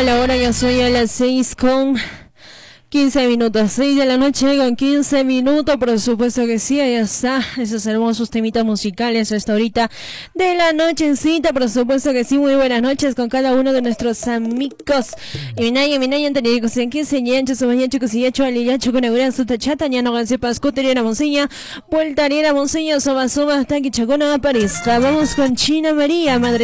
la hora, ya soy a las 6 con 15 minutos, 6 de la noche con 15 minutos, por supuesto que sí, ahí está, esos hermosos temitas musicales a esta horita de la nochecita, por supuesto que sí, muy buenas noches con cada uno de nuestros amigos. Y minaya, anterior, en 15 ñanchos, chicos y hecho, aliyacho con euran su tachata, ya no ganse pascoteriera monseña, vueltariera monseña, soba, hasta que chacona aparezca. Vamos con China María, madre.